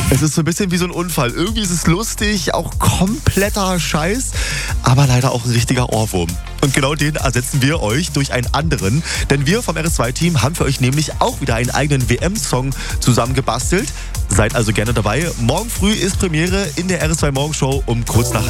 Es ist so ein bisschen wie so ein Unfall. Irgendwie ist es lustig, auch kompletter Scheiß, aber leider auch ein richtiger Ohrwurm. Und genau den ersetzen wir euch durch einen anderen. Denn wir vom RS2-Team haben für euch nämlich auch wieder einen eigenen WM-Song zusammengebastelt. Seid also gerne dabei. Morgen früh ist Premiere in der RS2 Morgenshow um kurz nach